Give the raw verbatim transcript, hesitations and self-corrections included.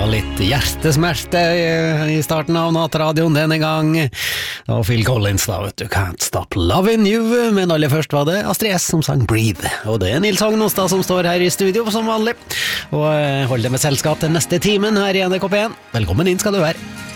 litt hjertesmerte i starten av nattradioen denne gang. Og Phil Collins da, vet du, Can't Stop Loving You. Men aller først var det Astrid S som sang Breathe. Og det er Nils Agnostad som står her i studio som vanlig. Og hold deg med selskap den neste timen her i N R K P en. Velkommen inn skal du være.